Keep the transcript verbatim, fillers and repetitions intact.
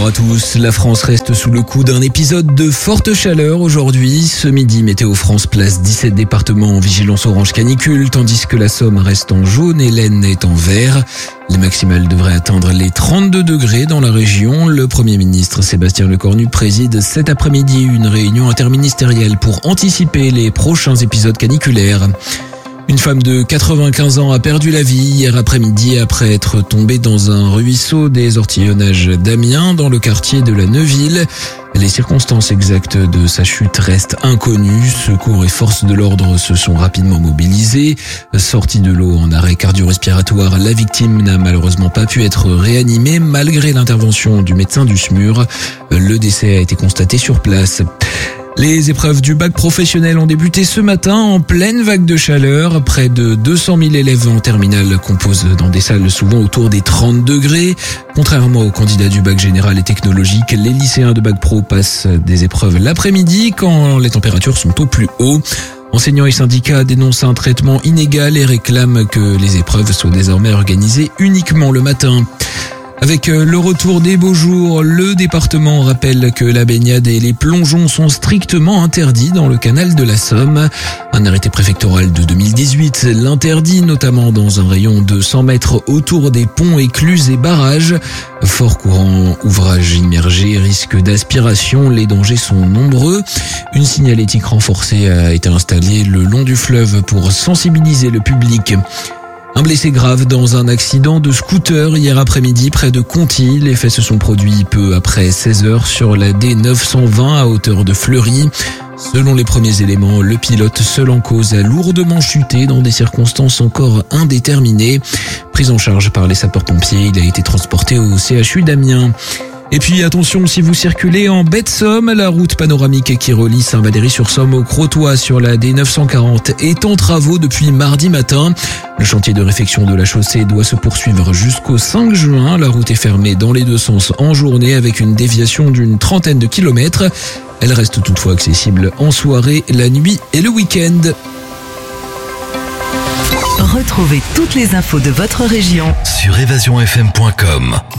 bonjour à tous. La France reste sous le coup d'un épisode de forte chaleur aujourd'hui. Ce midi, Météo France place dix-sept départements en vigilance orange canicule, tandis que la Somme reste en jaune et l'Aisne est en vert. Les maximales devraient atteindre les trente-deux degrés dans la région. Le Premier ministre Sébastien Lecornu préside cet après-midi une réunion interministérielle pour anticiper les prochains épisodes caniculaires. Une femme de quatre-vingt-quinze ans a perdu la vie hier après-midi après être tombée dans un ruisseau des Ortillonnages d'Amiens dans le quartier de la Neuville. Les circonstances exactes de sa chute restent inconnues. Secours et forces de l'ordre se sont rapidement mobilisés. Sortie de l'eau en arrêt cardio-respiratoire, la victime n'a malheureusement pas pu être réanimée malgré l'intervention du médecin du SMUR. Le décès a été constaté sur place. Les épreuves du bac professionnel ont débuté ce matin en pleine vague de chaleur. Près de deux cent mille élèves en terminale composent dans des salles souvent autour des trente degrés. Contrairement aux candidats du bac général et technologique, les lycéens de bac pro passent des épreuves l'après-midi quand les températures sont au plus haut. Enseignants et syndicats dénoncent un traitement inégal et réclament que les épreuves soient désormais organisées uniquement le matin. Avec le retour des beaux jours, le département rappelle que la baignade et les plongeons sont strictement interdits dans le canal de la Somme. Un arrêté préfectoral de deux mille dix-huit l'interdit, notamment dans un rayon de cent mètres autour des ponts, écluses et barrages. Fort courant, ouvrages immergés, risque d'aspiration, les dangers sont nombreux. Une signalétique renforcée a été installée le long du fleuve pour sensibiliser le public. Un blessé grave dans un accident de scooter hier après-midi près de Conty. Les faits se sont produits peu après seize heures sur la D neuf cent vingt à hauteur de Fleury. Selon les premiers éléments, le pilote seul en cause a lourdement chuté dans des circonstances encore indéterminées. Pris en charge par les sapeurs-pompiers, il a été transporté au C H U d'Amiens. Et puis attention, si vous circulez en baie de Somme, la route panoramique qui relie Saint-Valery-sur-Somme au Crotoy sur la D neuf cent quarante est en travaux depuis mardi matin. Le chantier de réfection de la chaussée doit se poursuivre jusqu'au cinq juin. La route est fermée dans les deux sens en journée avec une déviation d'une trentaine de kilomètres. Elle reste toutefois accessible en soirée, la nuit et le week-end. Retrouvez toutes les infos de votre région sur évasion f m point com.